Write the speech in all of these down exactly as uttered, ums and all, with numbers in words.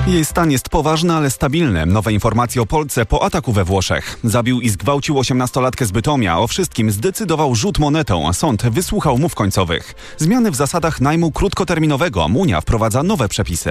Jej stan jest poważny, ale stabilny. Nowe informacje o Polce po ataku we Włoszech. Zabił i zgwałcił osiemnastolatkę z Bytomia. O wszystkim zdecydował rzut monetą. Sąd wysłuchał mów końcowych. Zmiany w zasadach najmu krótkoterminowego. Unia wprowadza nowe przepisy.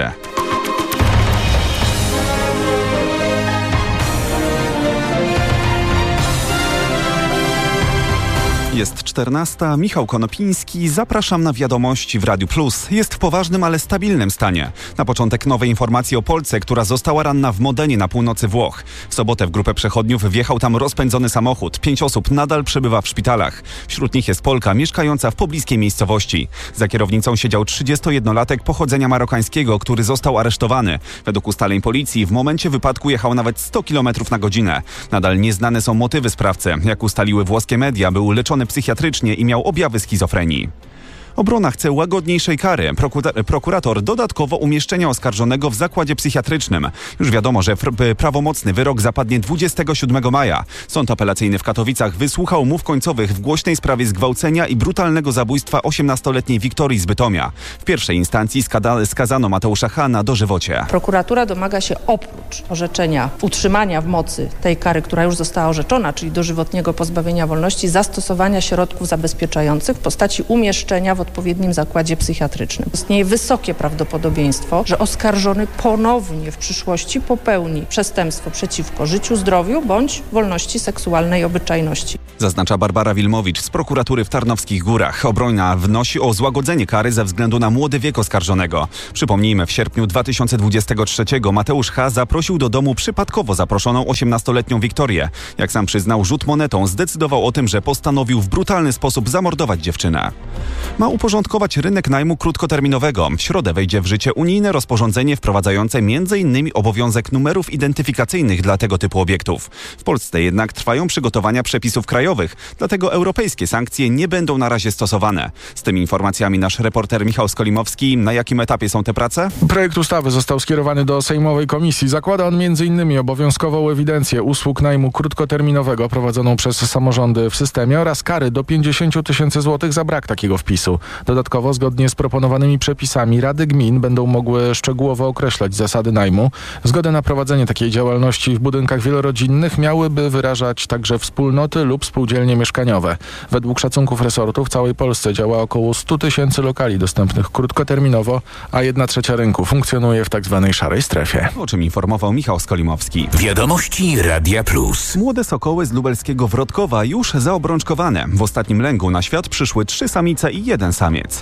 Jest czternasta. Michał Konopiński. Zapraszam na wiadomości w Radiu Plus. Jest w poważnym, ale stabilnym stanie. Na początek nowe informacje o Polce, która została ranna w Modenie na północy Włoch. W sobotę w grupę przechodniów wjechał tam rozpędzony samochód. Pięć osób nadal przebywa w szpitalach. Wśród nich jest Polka mieszkająca w pobliskiej miejscowości. Za kierownicą siedział trzydziestojednolatek pochodzenia marokańskiego, który został aresztowany. Według ustaleń policji w momencie wypadku jechał nawet sto kilometrów na godzinę. Nadal nieznane są motywy sprawcy. Jak ustaliły włoskie media, był leczony psychiatrycznie i miał objawy schizofrenii. Obrona chce łagodniejszej kary. Prokurator dodatkowo umieszczenia oskarżonego w zakładzie psychiatrycznym. Już wiadomo, że prawomocny wyrok zapadnie dwudziestego siódmego maja. Sąd apelacyjny w Katowicach wysłuchał mów końcowych w głośnej sprawie zgwałcenia i brutalnego zabójstwa osiemnastoletniej Wiktorii z Bytomia. W pierwszej instancji skada, skazano Mateusza H. na dożywocie. Prokuratura domaga się oprócz orzeczenia utrzymania w mocy tej kary, która już została orzeczona, czyli dożywotniego pozbawienia wolności, zastosowania środków zabezpieczających w postaci umieszczenia w odpowiednim zakładzie psychiatrycznym. Istnieje wysokie prawdopodobieństwo, że oskarżony ponownie w przyszłości popełni przestępstwo przeciwko życiu, zdrowiu bądź wolności seksualnej i obyczajności. Zaznacza Barbara Wilmowicz z prokuratury w Tarnowskich Górach. Obrona wnosi o złagodzenie kary ze względu na młody wiek oskarżonego. Przypomnijmy, w sierpniu dwa tysiące dwudziestego trzeciego Mateusz H. zaprosił do domu przypadkowo zaproszoną osiemnastoletnią Wiktorię. Jak sam przyznał, rzut monetą zdecydował o tym, że postanowił w brutalny sposób zamordować dziewczynę. Ma uporządkować rynek najmu krótkoterminowego. W środę wejdzie w życie unijne rozporządzenie wprowadzające między innymi obowiązek numerów identyfikacyjnych dla tego typu obiektów. W Polsce jednak trwają przygotowania przepisów krajowych, dlatego europejskie sankcje nie będą na razie stosowane. Z tymi informacjami nasz reporter Michał Skolimowski. Na jakim etapie są te prace? Projekt ustawy został skierowany do Sejmowej Komisji. Zakłada on między innymi obowiązkową ewidencję usług najmu krótkoterminowego prowadzoną przez samorządy w systemie oraz kary do pięćdziesiąt tysięcy złotych za brak takiego wpisu. Dodatkowo, zgodnie z proponowanymi przepisami, rady gmin będą mogły szczegółowo określać zasady najmu. Zgodę na prowadzenie takiej działalności w budynkach wielorodzinnych miałyby wyrażać także wspólnoty lub spółdzielnie mieszkaniowe. Według szacunków resortu w całej Polsce działa około sto tysięcy lokali dostępnych krótkoterminowo, a jedna trzecia rynku funkcjonuje w tzw. szarej strefie. O czym informował Michał Skolimowski. Wiadomości Radia Plus. Młode sokoły z lubelskiego Wrodkowa już zaobrączkowane. W ostatnim lęgu na świat przyszły trzy samice i jeden samiec.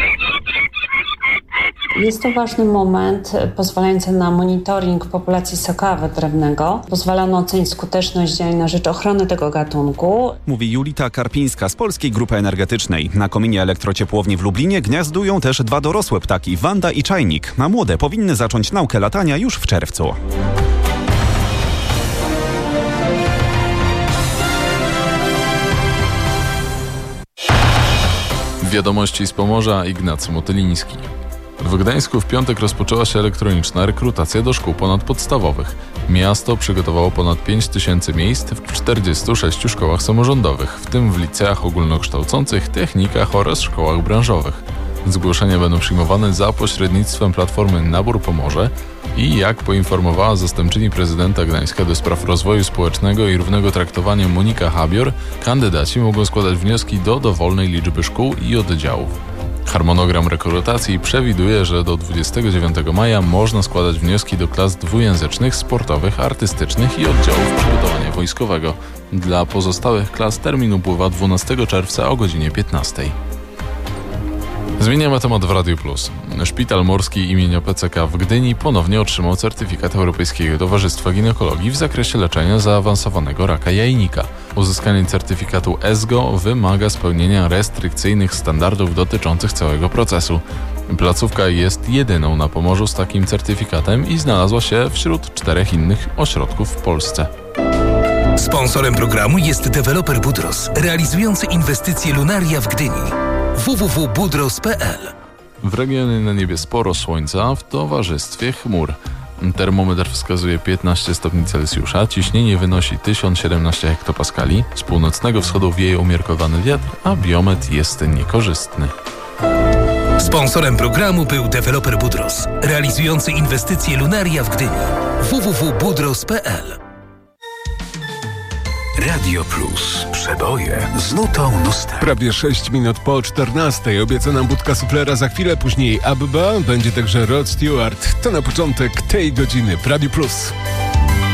Jest to ważny moment pozwalający na monitoring populacji sokoła wydrewnego. Pozwala on ocenić skuteczność działań na rzecz ochrony tego gatunku. Mówi Julita Karpińska z Polskiej Grupy Energetycznej. Na kominie elektrociepłowni w Lublinie gniazdują też dwa dorosłe ptaki, Wanda i Czajnik. A młode powinny zacząć naukę latania już w czerwcu. Wiadomości z Pomorza, Ignacy Motyliński. W Gdańsku w piątek rozpoczęła się elektroniczna rekrutacja do szkół ponadpodstawowych. Miasto przygotowało ponad pięć tysięcy miejsc w czterdziestu sześciu szkołach samorządowych, w tym w liceach ogólnokształcących, technikach oraz szkołach branżowych. Zgłoszenia będą przyjmowane za pośrednictwem platformy Nabór Pomorze i, jak poinformowała zastępczyni prezydenta Gdańska do spraw rozwoju społecznego i równego traktowania Monika Habior, kandydaci mogą składać wnioski do dowolnej liczby szkół i oddziałów. Harmonogram rekrutacji przewiduje, że do dwudziestego dziewiątego maja można składać wnioski do klas dwujęzycznych, sportowych, artystycznych i oddziałów przygotowania wojskowego. Dla pozostałych klas termin upływa dwunastego czerwca o godzinie piętnastej. Zmieniamy temat w Radiu Plus. Szpital Morski imienia P C K w Gdyni ponownie otrzymał certyfikat Europejskiego Towarzystwa Ginekologii w zakresie leczenia zaawansowanego raka jajnika. Uzyskanie certyfikatu E S G O wymaga spełnienia restrykcyjnych standardów dotyczących całego procesu. Placówka jest jedyną na Pomorzu z takim certyfikatem i znalazła się wśród czterech innych ośrodków w Polsce. Sponsorem programu jest deweloper Budros, realizujący inwestycje Lunaria w Gdyni. w w w kropka budros kropka p l. W regionie na niebie sporo słońca w towarzystwie chmur. Termometr wskazuje piętnaście stopni Celsjusza, ciśnienie wynosi tysiąc siedemnaście hektopaskali, z północnego wschodu wieje umiarkowany wiatr, a biometr jest niekorzystny. Sponsorem programu był deweloper Budros, realizujący inwestycje Lunaria w Gdyni. w w w kropka budros kropka p l. Radio Plus. Przeboje z nutą nostalgii. Prawie sześć minut po czternastej. Obiecana budka suflera za chwilę, później Abba, będzie także Rod Stewart. To na początek tej godziny w Radio Plus.